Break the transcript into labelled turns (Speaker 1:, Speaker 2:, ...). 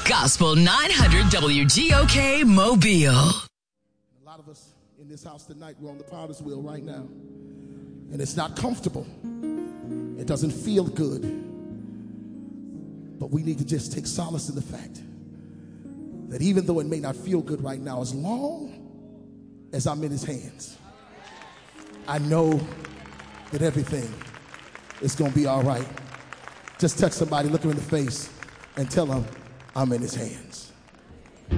Speaker 1: Gospel 900 WGOK Mobile.
Speaker 2: A lot of us in this house tonight, we're on the potter's wheel right now. And it's not comfortable. It doesn't feel good. But we need to just take solace in the fact that even though it may not feel good right now, as long as I'm in his hands, I know that everything is going to be all right. Just touch somebody, look them in the face, and tell them I'm in his hands.